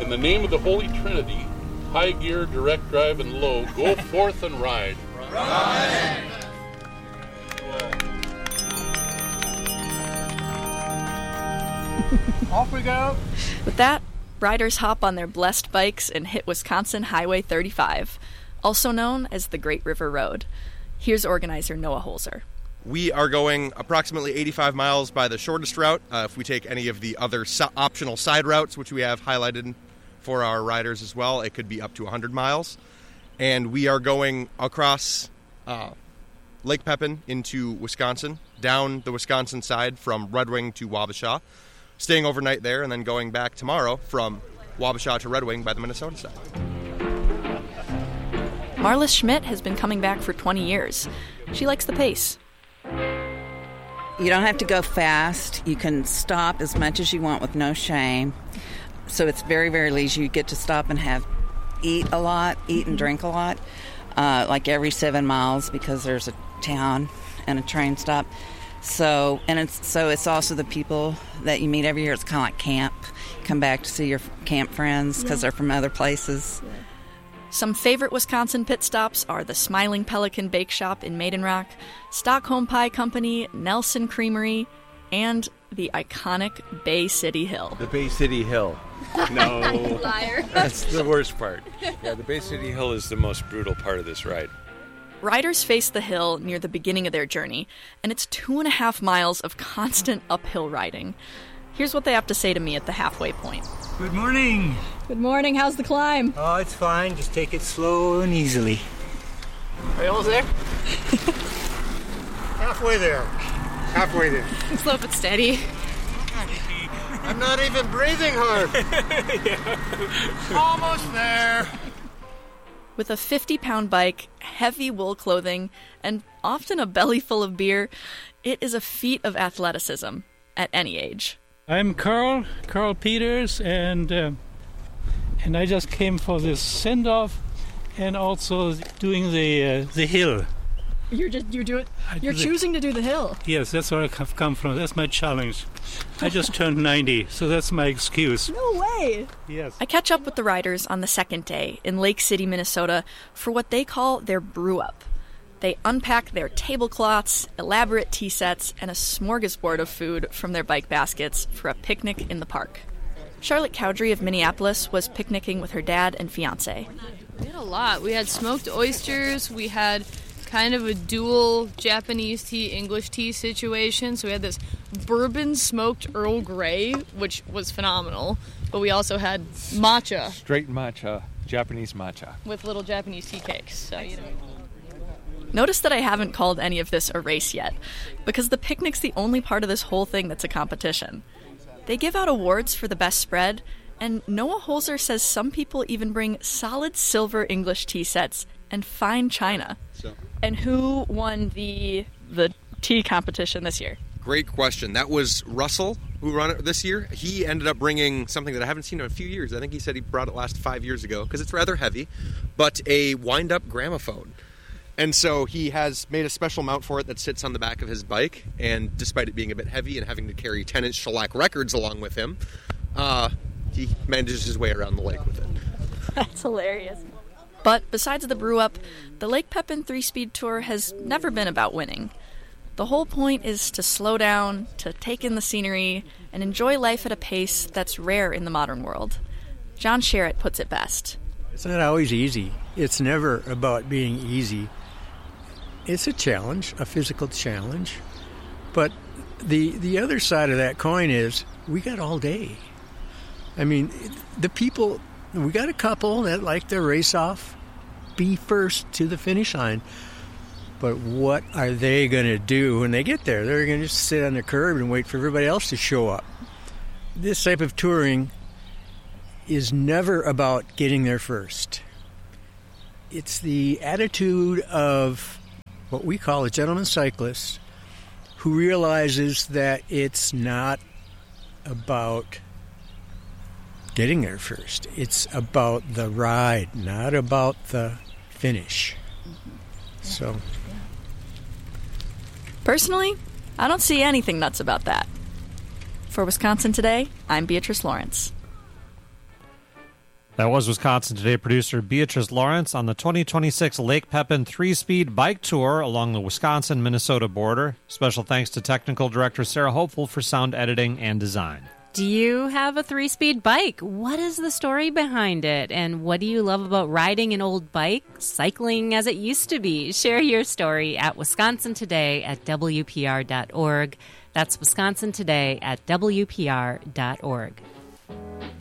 In the name of the Holy Trinity, high gear, direct drive, and low, go forth and ride. Ride! Off we go. With that, riders hop on their blessed bikes and hit Wisconsin Highway 35, also known as the Great River Road. Here's organizer Noah Holzer. We are going approximately 85 miles by the shortest route. If we take any of the other optional side routes, which we have highlighted for our riders as well, it could be up to 100 miles. And we are going across Lake Pepin into Wisconsin, down the Wisconsin side from Red Wing to Wabasha, staying overnight there, and then going back tomorrow from Wabasha to Red Wing by the Minnesota side. Marlis Schmidt has been coming back for 20 years. She likes the pace. You don't have to go fast. You can stop as much as you want with no shame. So it's very, very leisure. You get to stop and eat and drink a lot, like every 7 miles, because there's a town and a train stop. So it's also the people that you meet every year. It's kind of like camp. You come back to see your camp friends because they're from other places. Some favorite Wisconsin pit stops are the Smiling Pelican Bake Shop in Maiden Rock, Stockholm Pie Company, Nelson Creamery, and the iconic Bay City Hill. The Bay City Hill. No. Liar. That's the worst part. Yeah, the Bay City Hill is the most brutal part of this ride. Riders face the hill near the beginning of their journey, and it's 2.5 miles of constant uphill riding. Here's what they have to say to me at the halfway point. Good morning. Good morning. How's the climb? Oh, it's fine. Just take it slow and easily. Are you almost there? Halfway there. Halfway there. Slow but steady. I'm not even breathing hard. Almost there. With a 50-pound bike, heavy wool clothing, and often a belly full of beer, it is a feat of athleticism at any age. I'm Carl Peters, and I just came for this send-off and also doing the hill. You're choosing to do the hill. Yes, that's where I've come from. That's my challenge. I just turned 90, so that's my excuse. No way! Yes. I catch up with the riders on the second day in Lake City, Minnesota, for what they call their brew-up. They unpack their tablecloths, elaborate tea sets, and a smorgasbord of food from their bike baskets for a picnic in the park. Charlotte Cowdrey of Minneapolis was picnicking with her dad and fiancé. We had a lot. We had smoked oysters. We had kind of a dual Japanese tea, English tea situation. So we had this bourbon smoked Earl Grey, which was phenomenal. But we also had matcha. Straight matcha, Japanese matcha. With little Japanese tea cakes. So, Notice that I haven't called any of this a race yet, because the picnic's the only part of this whole thing that's a competition. They give out awards for the best spread, and Noah Holzer says some people even bring solid silver English tea sets and fine china. And who won the tea competition this year? Great question. That was Russell, who ran it this year. He ended up bringing something that I haven't seen in a few years. I think he said he brought it last 5 years ago, because it's rather heavy, but a wind-up gramophone. And so he has made a special mount for it that sits on the back of his bike, and despite it being a bit heavy and having to carry 10-inch shellac records along with him, he manages his way around the lake with it. That's hilarious. But besides the brew-up, the Lake Pepin 3-Speed Tour has never been about winning. The whole point is to slow down, to take in the scenery, and enjoy life at a pace that's rare in the modern world. John Sherritt puts it best. It's not always easy. It's never about being easy. It's a challenge, a physical challenge. But the other side of that coin is we got all day. I mean, the people, we got a couple that like to race off, be first to the finish line. But what are they going to do when they get there? They're going to just sit on the curb and wait for everybody else to show up. This type of touring is never about getting there first. It's the attitude of what we call a gentleman cyclist who realizes that it's not about getting there first. It's about the ride, not about the finish. So, personally, I don't see anything nuts about that. For Wisconsin Today, I'm Beatrice Lawrence. That was Wisconsin Today producer Beatrice Lawrence on the 2026 Lake Pepin 3-speed bike tour along the Wisconsin-Minnesota border. Special thanks to technical director Sarah Hopeful for sound editing and design. Do you have a 3-speed bike? What is the story behind it? And what do you love about riding an old bike, cycling as it used to be? Share your story at Wisconsin Today at WPR.org. That's Wisconsin Today at WPR.org.